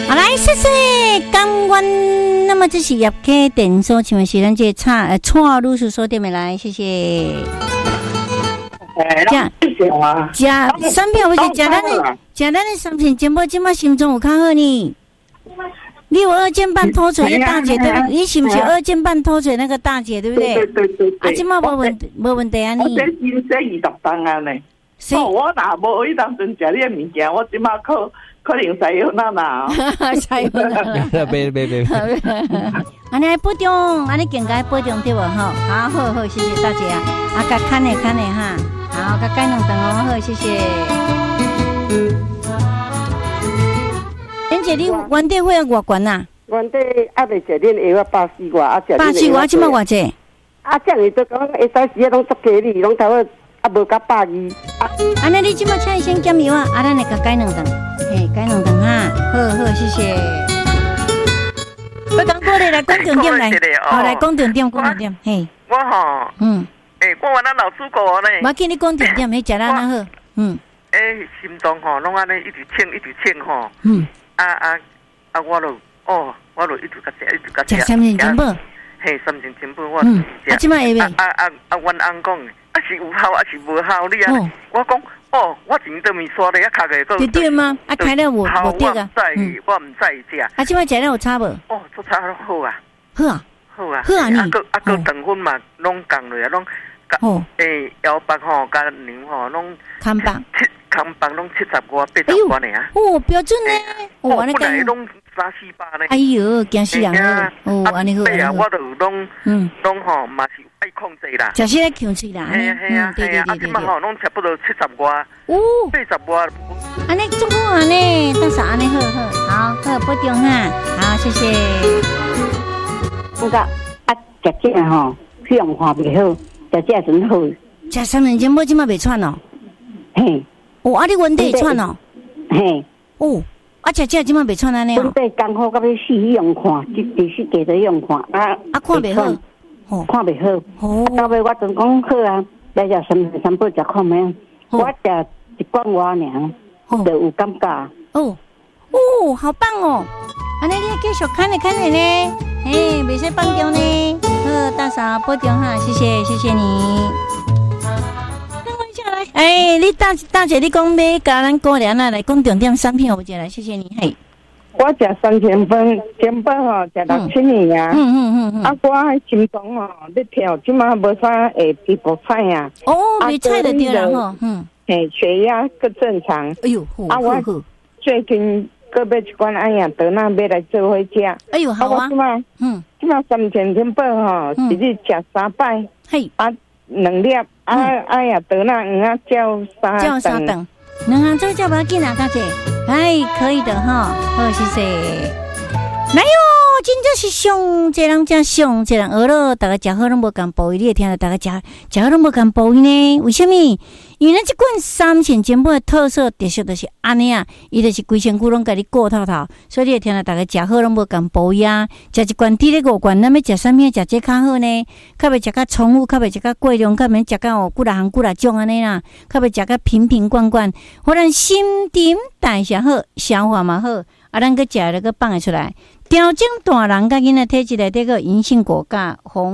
好来，谢谢感恩。那么这是业界电所，请问是咱这蔡律师所点的来，谢谢。食产品，我是食咱的产品，节目今麦心中有较好呢。你有2件半拖锤的大姐对不对？你是不是2件半拖锤那个大姐对不对？ 对。 啊，今麦无问题啊你。 我这薪水20档啊呢。我若无迄当阵食你的物件，我今麦可能使用哪哪。 使用哪哪？ 别。 安尼保重，安尼更加保重对无吼？好，谢谢大姐啊！啊，甲看的哈，好，甲改2顿哦，好，谢谢。姐，你原地费要偌悬呐？ 原地还未食恁药140外，啊食 140外，即摆偌济？ 啊，这样你都讲会使时啊，拢足价哩，拢头啊无甲120。 安尼你即摆请伊先减药啊，啊，咱来甲改2顿，嘿，改2顿哈，好，谢谢。我讲过来讲重点来，好来讲重点，嘿。 我吼，我原来老师过呢。 我叫你讲重点，迄食咱那好， 心脏吼，拢安尼一直请吼。我就一直甲食。 食三钱金宝。 嘿，3钱金宝我食。 啊，即摆会袂？ 阮翁讲，是有效，是无效，你啊？我讲，我钱都未刷咧，卡个个。 对吗？啊，开了无对啊？ 我唔知食。 啊，即摆食了有差无？ 做差好啊。 好啊，你。 个糖分嘛，拢降落啊，拢。腰腹吼，甲牛吼，拢。康棒拢70外80外呢啊！ 标准呢！ 安尼讲拢3-400呢。 哎呦，惊死人了！安尼好。 我都拢吼嘛是爱控制啦。 就是咧控制啦。 对。啊，即嘛吼拢差不多70外，80外。 安尼足好安尼，到时安尼好，保重哈，好，谢谢。 我讲食这吼，血氧化袂好，食这真好。 食3年前，我即嘛袂喘哦。 嘿。 啊，你原地喘哦？ 嘿， 啊，食即马袂喘安尼哦。 原地刚好到要死用看，第四地都用看， 看袂好， 看袂好。到尾我总讲好啊，来食3宝食看咩？我食一罐外尔，就有感觉。 好棒哦！安尼你继续看呢，嘿，袂使放掉呢。好，大嫂保重哈，谢谢你。你大姐，你讲要甲咱过年啊，来讲重点产品，我接来，谢谢你。嘿， 我食3000份，根本吼食6-7年啊。我心脏吼咧跳，即马无啥会皮肤菜啊。 袂菜就对了吼。 血压个正常。 哎呦， 我最近个买一罐德纳要来做伙食。 哎呦，好啊。 即马3000根本吼，一日食3摆。 嘿 2粒。德纳叫3顿 ，2项这个叫不要紧啊，大姐，可以的哈，好，谢谢。来哟，真正是上这人真上这人饿了，大家食好拢无共补，你会听到大家食好拢无共补呢？为什么？因为咱这款3000金宝的特色特色就是安尼啊，伊就是规身躯拢甲你顾透透，所以你会听到大家食好拢无共补呀。食一罐滴咧5罐，咱要食啥物？食这较好呢？较袂食较重复，较袂食较过量，较免食到几啦种安尼啦，较袂食较瓶罐罐，互咱新陈代谢好，消化嘛好，啊，咱个食了个放会出来。调整大人甲囡仔体质内底个银杏果甲红。